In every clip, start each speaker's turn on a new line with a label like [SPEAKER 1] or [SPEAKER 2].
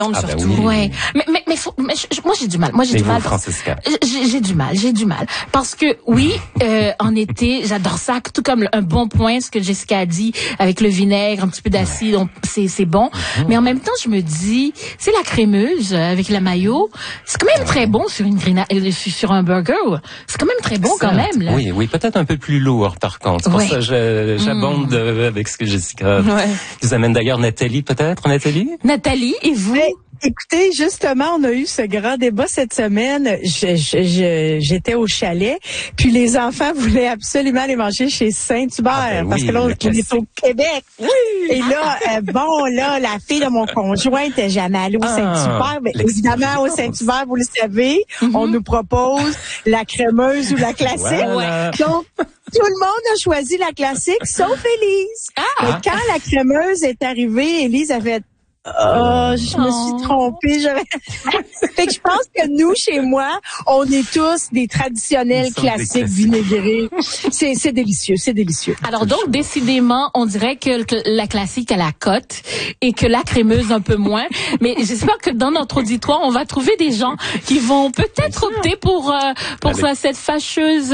[SPEAKER 1] surtout.
[SPEAKER 2] Oui.
[SPEAKER 3] Ouais. Mais moi j'ai du mal. Moi j'ai du mal.
[SPEAKER 2] Francesca.
[SPEAKER 3] J'ai du mal. Parce que oui, en été, j'adore ça. Tout comme un bon point, ce que Jessica a dit, avec le vinaigre, un petit peu d'acide, c'est bon. Mais en même temps, je me dis, c'est la crémeuse avec la mayo. C'est quand même très bon sur sur un burger. C'est quand même très bon quand même. Là.
[SPEAKER 2] Oui, peut-être un peu plus lourd par contre. C'est pour ça que j'abonde avec ce que Jessica nous amène. D'ailleurs, Nathalie, peut-être,
[SPEAKER 3] Nathalie, et vous?
[SPEAKER 1] Écoutez, justement, on a eu ce grand débat cette semaine. J'étais au chalet, puis les enfants voulaient absolument aller manger chez Saint-Hubert, parce que là, on est au Québec. Oui. Et là, la fille de mon conjoint était jamais allée au Saint-Hubert. Mais évidemment, au Saint-Hubert, vous le savez, on nous propose la crémeuse ou la classique.
[SPEAKER 2] Voilà.
[SPEAKER 1] Donc, tout le monde a choisi la classique, sauf Élise. Et quand la crémeuse est arrivée, Élise avait je me suis trompée. Fait que je pense que nous, chez moi, on est tous des traditionnels classiques vinaigrés. C'est délicieux, c'est délicieux.
[SPEAKER 3] Alors donc, décidément, on dirait que la classique a la cote et que la crémeuse un peu moins. Mais j'espère que dans notre auditoire, on va trouver des gens qui vont peut-être opter pour cette fâcheuse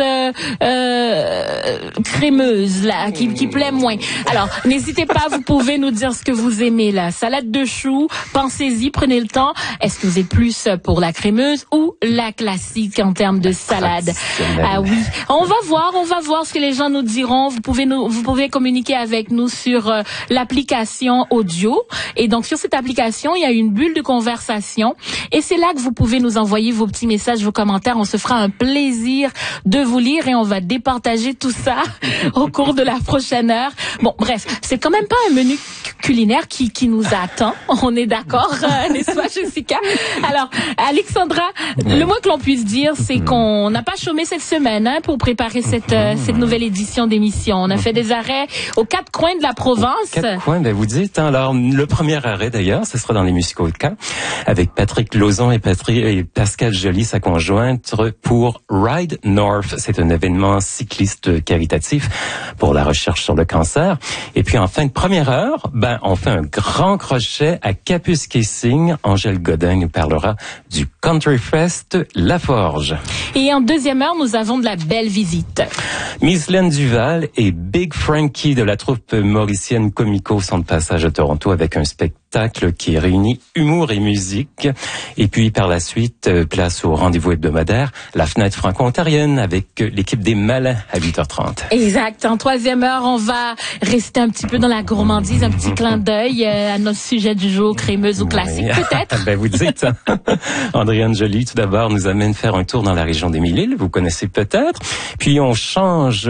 [SPEAKER 3] crémeuse là, qui plaît moins. Alors, n'hésitez pas, vous pouvez nous dire ce que vous aimez là. Salade de choux, pensez-y, prenez le temps. Est-ce que vous êtes plus pour la crémeuse ou la classique en termes de salade? Ah oui, on va voir ce que les gens nous diront. Vous pouvez communiquer avec nous sur l'application audio. Et donc sur cette application, il y a une bulle de conversation et c'est là que vous pouvez nous envoyer vos petits messages, vos commentaires. On se fera un plaisir de vous lire et on va départager tout ça au cours de la prochaine heure. Bon, bref, c'est quand même pas un menu culinaire qui nous attend. On est d'accord, n'est-ce pas, Jessica? Alors, Alexandra, le moins que l'on puisse dire, c'est qu'on n'a pas chômé cette semaine pour préparer cette nouvelle édition d'émission. On a fait des arrêts aux quatre coins de la province.
[SPEAKER 2] Quatre coins, vous dites. Alors, le premier arrêt, d'ailleurs, ce sera dans les musicaux de Caen, avec Patrick Lauzon et Pascal Joly, sa conjointe, pour Ride North. C'est un événement cycliste caritatif pour la recherche sur le cancer. Et puis, en fin de première heure, on fait un grand crochet à Kapuskasing. Angèle Godin nous parlera du Country Fest La Forge.
[SPEAKER 3] Et en deuxième heure, nous avons de la belle visite.
[SPEAKER 2] Miss Laine Duval et Big Frankie de la troupe mauricienne Comico sont de passage à Toronto avec un spectacle qui réunit humour et musique. Et puis par la suite, place au rendez-vous hebdomadaire, la fenêtre franco-ontarienne avec l'équipe des Malins à 8h30.
[SPEAKER 3] Exact. En troisième heure, on va rester un petit peu dans la gourmandise, un petit clin d'œil à notre sujet du jour, crémeuse ou classique, peut-être.
[SPEAKER 2] Vous dites. Andréane Joly, tout d'abord, nous amène faire un tour dans la région des Mille-Îles. Vous connaissez peut-être. Puis on change,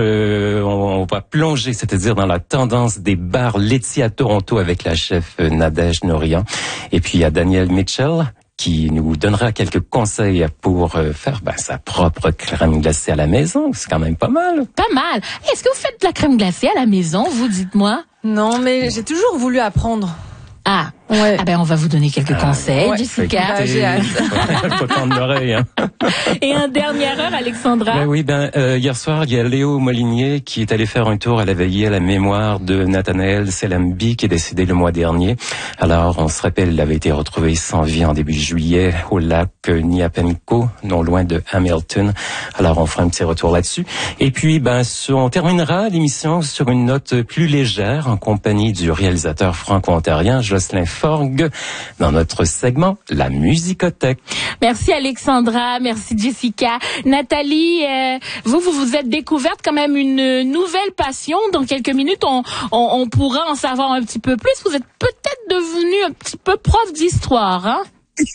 [SPEAKER 2] on va plonger, c'est-à-dire dans la tendance des bars laitiers à Toronto avec la chef Nadège Nourian. Et puis il y a Daniel Mitchell qui nous donnera quelques conseils pour faire sa propre crème glacée à la maison. C'est quand même pas mal.
[SPEAKER 3] Pas mal. Est-ce que vous faites de la crème glacée à la maison, vous, dites-moi?
[SPEAKER 4] Non, mais j'ai toujours voulu apprendre.
[SPEAKER 3] Ah, on va vous donner quelques conseils, Jessica.
[SPEAKER 4] J'ai hâte.
[SPEAKER 2] Faut tendre l'oreille.
[SPEAKER 3] Et en dernière heure, Alexandra.
[SPEAKER 2] Hier soir, il y a Léo Molinier qui est allé faire un tour à la veillée à la mémoire de Nathanaël Selambi qui est décédé le mois dernier. Alors, on se rappelle, il avait été retrouvé sans vie en début juillet au lac Niapenco, non loin de Hamilton. Alors, on fera un petit retour là-dessus. Et puis, on terminera l'émission sur une note plus légère en compagnie du réalisateur franco-ontarien Jocelyn Forgue dans notre segment La Musicothèque.
[SPEAKER 3] Merci Alexandra, merci Jessica. Nathalie, vous êtes découverte quand même une nouvelle passion. Dans quelques minutes, on pourra en savoir un petit peu plus. Vous êtes peut-être devenue un petit peu prof d'histoire, hein?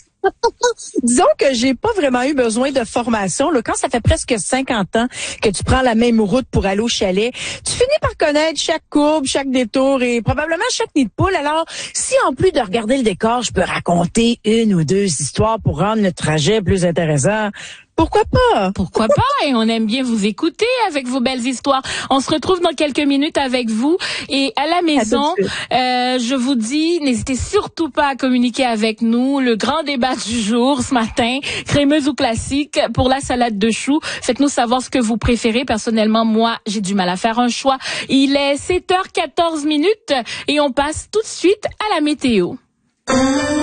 [SPEAKER 1] Disons que j'ai pas vraiment eu besoin de formation. Là, quand ça fait presque 50 ans que tu prends la même route pour aller au chalet, tu finis par connaître chaque courbe, chaque détour et probablement chaque nid de poule. Alors, si en plus de regarder le décor, je peux raconter une ou deux histoires pour rendre le trajet plus intéressant, pourquoi pas?
[SPEAKER 3] Pourquoi pas? Et on aime bien vous écouter avec vos belles histoires. On se retrouve dans quelques minutes avec vous. Et à la maison, je vous dis, n'hésitez surtout pas à communiquer avec nous. Le grand débat du jour ce matin, crémeuse ou classique pour la salade de choux. Faites-nous savoir ce que vous préférez. Personnellement, moi, j'ai du mal à faire un choix. Il est 7h14 et on passe tout de suite à la météo.